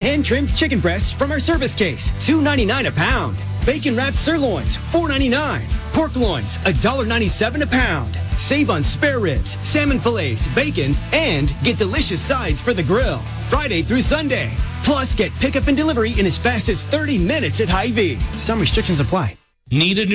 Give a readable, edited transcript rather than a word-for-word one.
hand-trimmed chicken breasts from our service case, $2.99 a pound. Bacon-wrapped sirloins, $4.99. Pork loins, $1.97 a pound. Save on spare ribs, salmon fillets, bacon, and get delicious sides for the grill. Friday through Sunday. Plus, get pickup and delivery in as fast as 30 minutes at Hy-Vee. Some restrictions apply. Need a